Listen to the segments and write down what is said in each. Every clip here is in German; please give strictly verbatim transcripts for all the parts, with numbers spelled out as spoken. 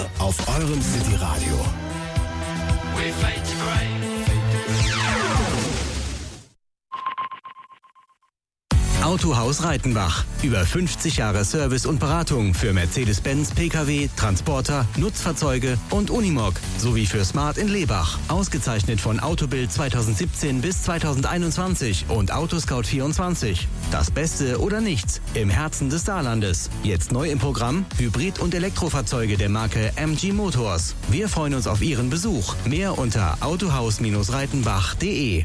auf eurem City Radio. We fade to grey. Autohaus Reitenbach. Über fünfzig Jahre Service und Beratung für Mercedes-Benz, P K W, Transporter, Nutzfahrzeuge und Unimog sowie für Smart in Lebach. Ausgezeichnet von Autobild zweitausendsiebzehn bis zweitausendeinundzwanzig und Autoscout vierundzwanzig. Das Beste oder nichts im Herzen des Saarlandes. Jetzt neu im Programm Hybrid- und Elektrofahrzeuge der Marke M G Motors. Wir freuen uns auf Ihren Besuch. Mehr unter autohaus reitenbach punkt de.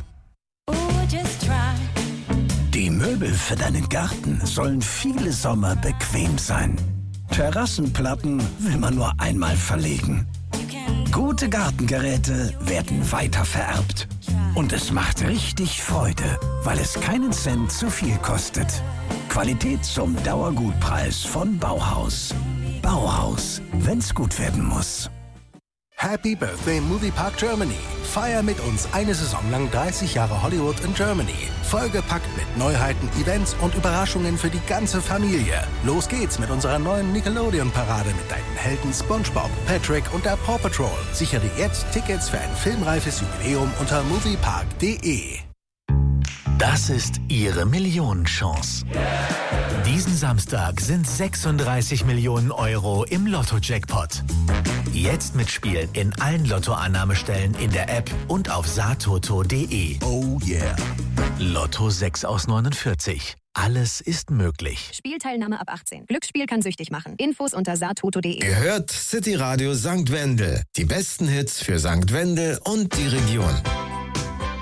Die Möbel für deinen Garten sollen viele Sommer bequem sein. Terrassenplatten will man nur einmal verlegen. Gute Gartengeräte werden weiter vererbt. Und es macht richtig Freude, weil es keinen Cent zu viel kostet. Qualität zum Dauergutpreis von Bauhaus. Bauhaus, wenn's gut werden muss. Happy Birthday Moviepark Germany. Feier mit uns eine Saison lang dreißig Jahre Hollywood in Germany. Vollgepackt mit Neuheiten, Events und Überraschungen für die ganze Familie. Los geht's mit unserer neuen Nickelodeon-Parade mit deinen Helden SpongeBob, Patrick und der Paw Patrol. Sichere jetzt Tickets für ein filmreifes Jubiläum unter moviepark punkt de. Das ist Ihre Millionenchance. Diesen Samstag sind sechsunddreißig Millionen Euro im Lotto-Jackpot. Jetzt mitspielen in allen Lottoannahmestellen in der App und auf saartoto punkt de. Oh yeah. Lotto sechs aus neunundvierzig. Alles ist möglich. Spielteilnahme ab achtzehn. Glücksspiel kann süchtig machen. Infos unter saartoto punkt de. Ihr hört City Radio Sankt Wendel. Die besten Hits für Sankt Wendel und die Region.